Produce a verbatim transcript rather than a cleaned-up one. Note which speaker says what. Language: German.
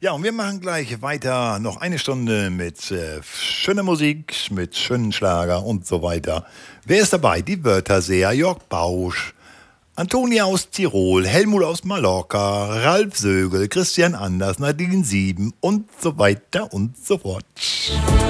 Speaker 1: Ja, und wir machen gleich weiter. Noch eine Stunde mit äh, schöner Musik, mit schönen Schlager und so weiter. Wer ist dabei? Die Wörterseher, Jörg Bausch, Antonia aus Tirol, Helmut aus Mallorca, Ralf Sögel, Christian Anders, Nadine Sieben und so weiter und so fort.